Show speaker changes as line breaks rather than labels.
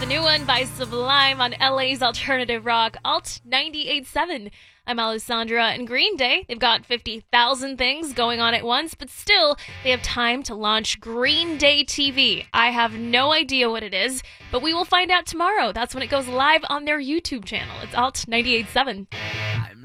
the new one by Sublime on LA's alternative rock, Alt 98.7. I'm Alessandra, and Green Day, they've got 50,000 things going on at once, but still, they have time to launch Green Day TV. I have no idea what it is, but we will find out tomorrow. That's when it goes live on their YouTube channel. It's Alt 98.7.